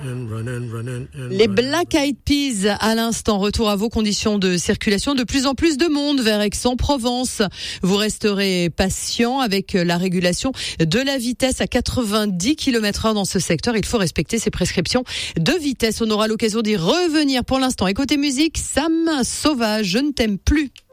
Les Black Eyed Peas à l'instant, retour à vos conditions de circulation. De plus en plus de monde vers Aix-en-Provence. Vous resterez patient avec la régulation de la vitesse à 90 km/h dans ce secteur. Il faut respecter ces prescriptions de vitesse. On aura l'occasion d'y revenir. Pour l'instant, et côté musique, Sam Sauvage, Je ne t'aime plus.